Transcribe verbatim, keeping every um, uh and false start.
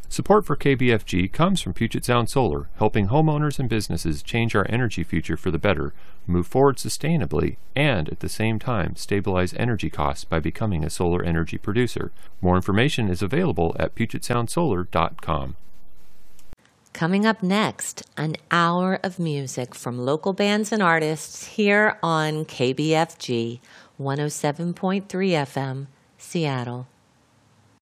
Support for K B F G comes from Puget Sound Solar, helping homeowners and businesses change our energy future for the better, move forward sustainably, and at the same time stabilize energy costs by becoming a solar energy producer. More information is available at puget sound solar dot com. Coming up next, an hour of music from local bands and artists here on K B F G one oh seven point three F M, Seattle.